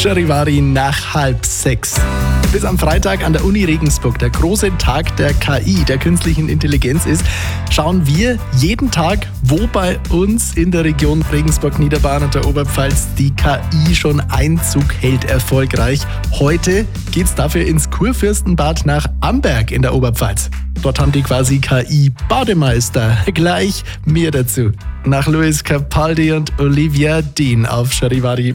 Charivari nach 5:30. Bis am Freitag an der Uni Regensburg, der große Tag der KI, der künstlichen Intelligenz ist, schauen wir jeden Tag, wo bei uns in der Region Regensburg-Niederbayern und der Oberpfalz die KI schon Einzug hält, erfolgreich. Heute geht's dafür ins Kurfürstenbad nach Amberg in der Oberpfalz. Dort haben die quasi KI-Bademeister. Gleich mehr dazu. Nach Louis Capaldi und Olivia Dean auf Charivari.